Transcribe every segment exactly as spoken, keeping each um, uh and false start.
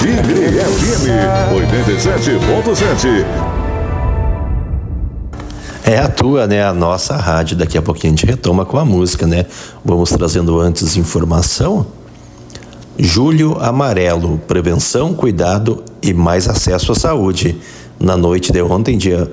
Tigre F M oitenta e sete ponto sete. É a tua, né? A nossa rádio. Daqui a pouquinho a gente retoma com a música, né? Vamos trazendo antes informação. Julho Amarelo, prevenção, cuidado e mais acesso à saúde. Na noite de ontem, dia...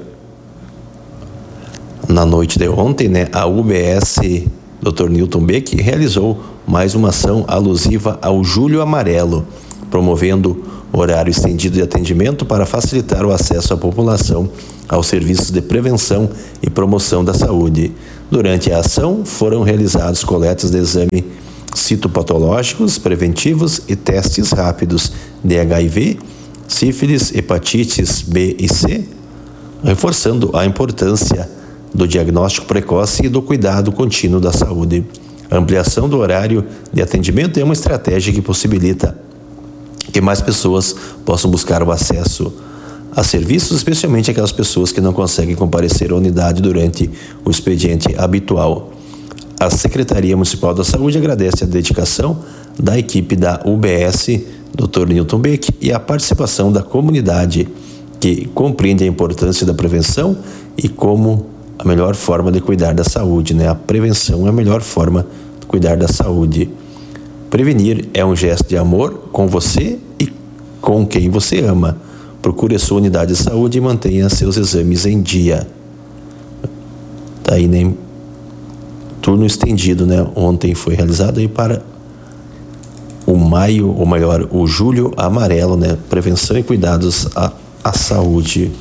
Na noite de ontem, né? A U B S doutor Newton Beck realizou mais uma ação alusiva ao Julho Amarelo, promovendo horário estendido de atendimento para facilitar o acesso à população aos serviços de prevenção e promoção da saúde. Durante a ação, foram realizados coletas de exame citopatológicos, preventivos e testes rápidos de H I V, sífilis, hepatites B e C, reforçando a importância do diagnóstico precoce e do cuidado contínuo da saúde. A ampliação do horário de atendimento é uma estratégia que possibilita que mais pessoas possam buscar o acesso a serviços, especialmente aquelas pessoas que não conseguem comparecer à unidade durante o expediente habitual. A Secretaria Municipal da Saúde agradece a dedicação da equipe da U B S doutor Newton Beck e a participação da comunidade, que compreende a importância da prevenção e como a melhor forma de cuidar da saúde, né? A prevenção é a melhor forma de cuidar da saúde. Prevenir é um gesto de amor com você e com quem você ama. Procure a sua unidade de saúde e mantenha seus exames em dia. Tá aí, né? Turno estendido, né? Ontem foi realizado aí para o maio, ou melhor, o Julho Amarelo, né? Prevenção e cuidados à, à saúde.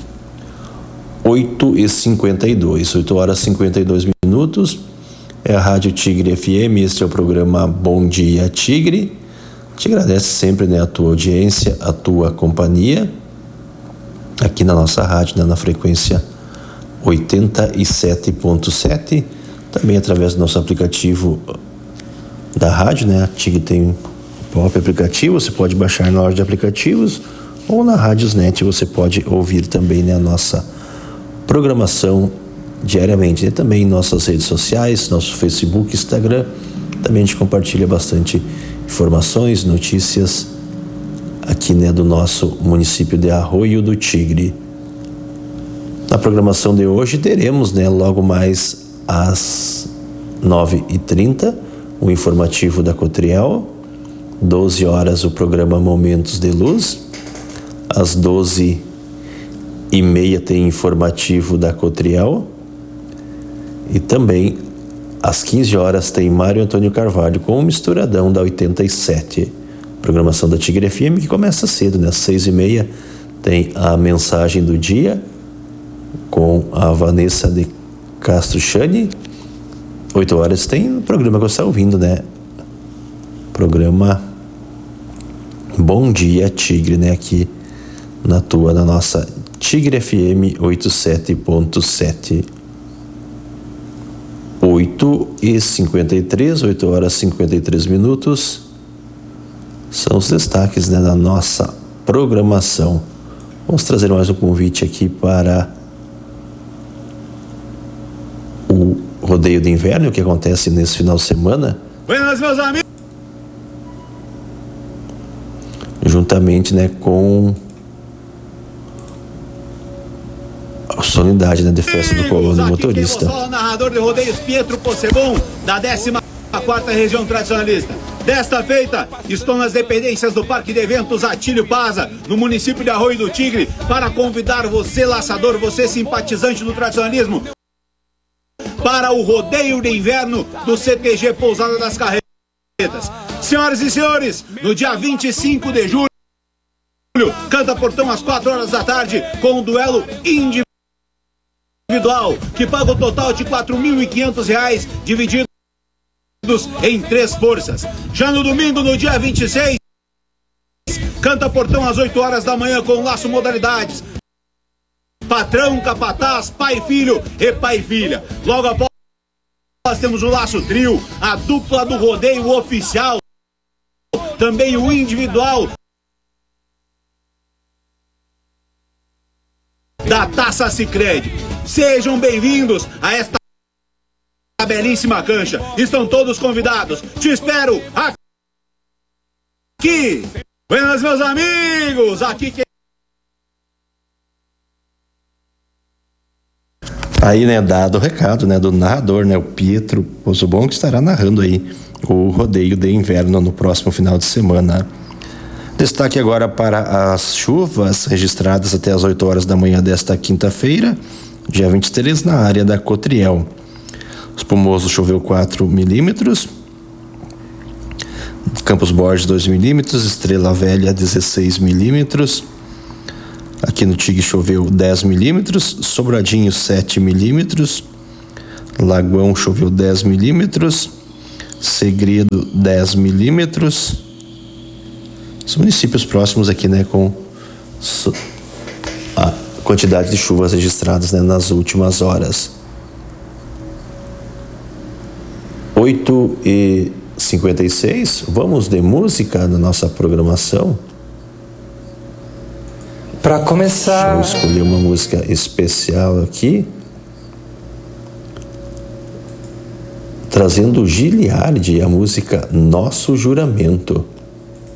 oito e cinquenta e dois, oito horas e cinquenta e dois minutos. É a Rádio Tigre F M, este é o programa Bom Dia Tigre. Te agradece sempre, né, a tua audiência, a tua companhia, aqui na nossa rádio, né, na frequência oitenta e sete ponto sete, também através do nosso aplicativo da rádio, né, a Tigre tem o próprio aplicativo, você pode baixar na loja de aplicativos, ou na Rádiosnet você pode ouvir também, né, a nossa programação diariamente, né? Também em nossas redes sociais, nosso Facebook, Instagram, também a gente compartilha bastante informações, notícias aqui, né, do nosso município de Arroio do Tigre. Na programação de hoje teremos, né, logo mais às nove e trinta, o informativo da Cotriel, doze horas o programa Momentos de Luz, às doze e meia tem informativo da Cotriel, e também às quinze horas tem Mário Antônio Carvalho com o Misturadão da oitenta e sete. Programação da Tigre F M que começa cedo, né? Às seis e meia tem a mensagem do dia com a Vanessa de Castro Chani. oito horas tem o programa que você está ouvindo, né? Programa Bom Dia Tigre, né? Aqui na tua, na nossa Tigre F M oitenta e sete ponto sete. oito e cinquenta e três, oito horas e cinquenta e três minutos. São os destaques, né, da nossa programação. Vamos trazer mais um convite aqui para o rodeio de inverno que acontece nesse final de semana. Buenas, meus amigos. Juntamente, né, com a solenidade, né, de festa do Colônia Motorista. Aqui o narrador de rodeios Pietro Possebon, da décima quarta região tradicionalista. Desta feita, estou nas dependências do Parque de Eventos Atílio Paza, no município de Arroio do Tigre, para convidar você, laçador, você simpatizante do tradicionalismo, para o rodeio de inverno do C T G Pousada das Carretas. Senhoras e senhores, no dia vinte e cinco de julho, Canta Portão às quatro horas da tarde, com um duelo individual, que paga o total de quatro mil e quinhentos reais, dividido em três forças. Já no domingo, no dia vinte e seis, Canta Portão às oito horas da manhã com laço modalidades. Patrão, capataz, pai e filho e pai e filha. Logo após nós temos o laço trio, a dupla do rodeio oficial, também o individual da Taça Sicredi. Sejam bem-vindos a esta belíssima cancha. Estão todos convidados. Te espero aqui. Buenas, meus amigos. amigos, aqui quem... Aí, né, dado o recado, né, do narrador, né, o Pietro Pozzebon, que estará narrando aí o rodeio de inverno no próximo final de semana. Destaque agora para as chuvas registradas até as oito horas da manhã desta quinta-feira, dia vinte e três, na área da Cotriel. Espumoso choveu quatro milímetros, Campos Borges dois milímetros, Estrela Velha dezesseis milímetros, aqui no Tigre choveu dez milímetros, Sobradinho sete milímetros, Lagoão choveu dez milímetros, Segredo dez milímetros. Os municípios próximos aqui, né, com a quantidade de chuvas registradas, né, nas últimas horas. oito e cinquenta e seis, vamos de música na nossa programação. Para começar, eu escolhi uma música especial aqui, trazendo Giliardi, a música Nosso Juramento.